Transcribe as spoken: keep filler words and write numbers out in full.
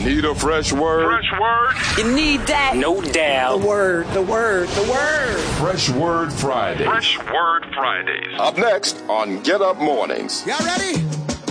Need a fresh word? Fresh word? You need that. No doubt. The word, the word, the word. Fresh Word Fridays. Fresh Word Fridays. Up next on Get Up Mornings. Y'all ready?